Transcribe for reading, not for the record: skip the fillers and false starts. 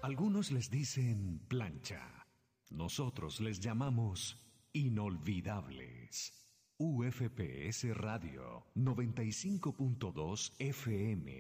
Algunos les dicen plancha. Nosotros les llamamos inolvidables. UFPS Radio 95.2 FM